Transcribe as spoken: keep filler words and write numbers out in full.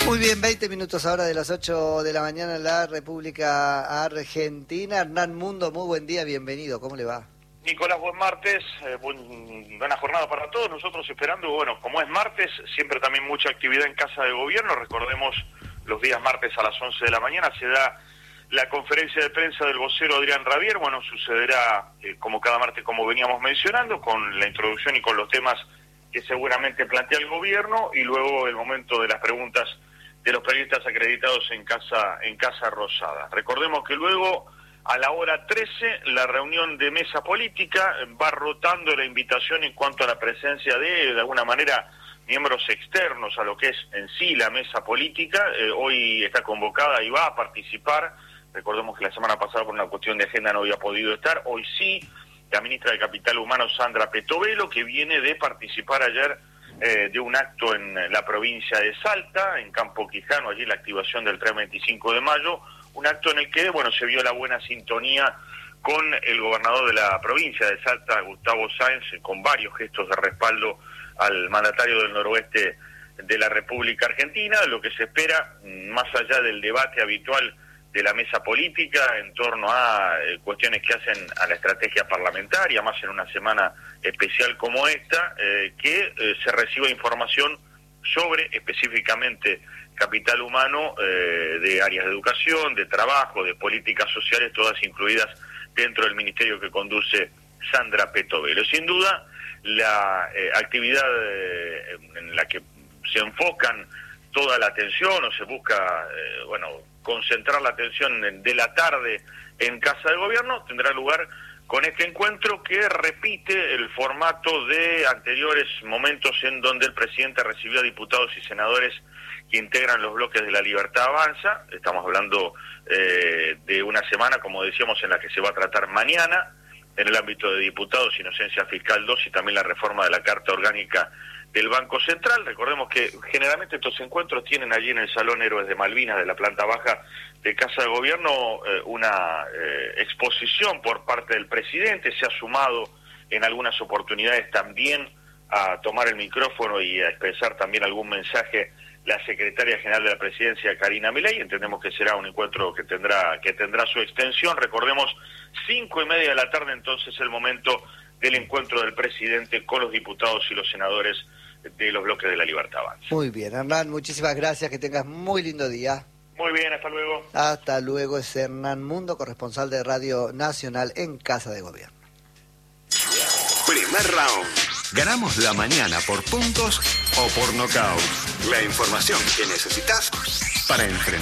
Muy bien, veinte minutos ahora de las ocho de la mañana en la República Argentina. Hernán Mundo, muy buen día, bienvenido, ¿cómo le va? Nicolás, buen martes, eh, buen, buena jornada para todos, nosotros esperando, bueno, como es martes, siempre también mucha actividad en Casa de Gobierno, recordemos los días martes a las once de la mañana se da la conferencia de prensa del vocero Adrián Rabier, bueno, sucederá eh, como cada martes, como veníamos mencionando, con la introducción y con los temas que seguramente plantea el gobierno, y luego el momento de las preguntas de los periodistas acreditados en Casa, en Casa Rosada. Recordemos que luego, a la hora trece, la reunión de mesa política va rotando la invitación en cuanto a la presencia de, de alguna manera, miembros externos a lo que es en sí la mesa política. Eh, hoy está convocada y va a participar. Recordemos que la semana pasada por una cuestión de agenda no había podido estar. Hoy sí, la ministra de Capital Humano, Sandra Petovelo, que viene de participar ayer eh, de un acto en la provincia de Salta, en Campo Quijano, allí la activación del tren veinticinco de mayo, un acto en el que, bueno, se vio la buena sintonía con el gobernador de la provincia de Salta, Gustavo Sáenz, con varios gestos de respaldo al mandatario del noroeste de la República Argentina, lo que se espera, más allá del debate habitual de la mesa política en torno a eh, cuestiones que hacen a la estrategia parlamentaria, más en una semana especial como esta, eh, que eh, se reciba información sobre específicamente capital humano, eh, de áreas de educación, de trabajo, de políticas sociales, todas incluidas dentro del ministerio que conduce Sandra Petovelo. Sin duda, la eh, actividad eh, en la que se enfocan toda la atención o se busca, eh, bueno, concentrar la atención de la tarde en Casa de Gobierno, tendrá lugar con este encuentro que repite el formato de anteriores momentos en donde el presidente recibió a diputados y senadores que integran los bloques de La Libertad Avanza. Estamos hablando eh, de una semana, como decíamos, en la que se va a tratar mañana, en el ámbito de diputados, Inocencia Fiscal dos y también la reforma de la Carta Orgánica del Banco Central. Recordemos que generalmente estos encuentros tienen allí en el Salón Héroes de Malvinas de la planta baja de Casa de Gobierno eh, una eh, exposición por parte del presidente. Se ha sumado en algunas oportunidades también a tomar el micrófono y a expresar también algún mensaje la secretaria general de la Presidencia, Karina Milei. Entendemos que será un encuentro que tendrá que tendrá su extensión. Recordemos, cinco y media de la tarde entonces el momento del encuentro del presidente con los diputados y los senadores de los bloques de La Libertad Avanza. Muy bien, Hernán, muchísimas gracias, que tengas muy lindo día. Muy bien, hasta luego. Hasta luego, es Hernán Mundo, corresponsal de Radio Nacional en Casa de Gobierno. Primer round. Ganamos la mañana por puntos o por nocaut. La información que necesitas para enfrentar